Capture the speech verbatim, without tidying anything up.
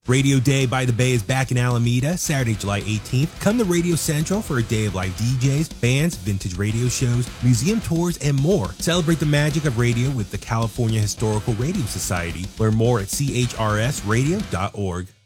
Radio Day by the Bay is back in Alameda, Saturday, July eighteenth. Come to Radio Central for a day of live D Js, bands, vintage radio shows, museum tours, and more. Celebrate the magic of radio with the California Historical Radio Society. Learn more at c h r s radio dot org.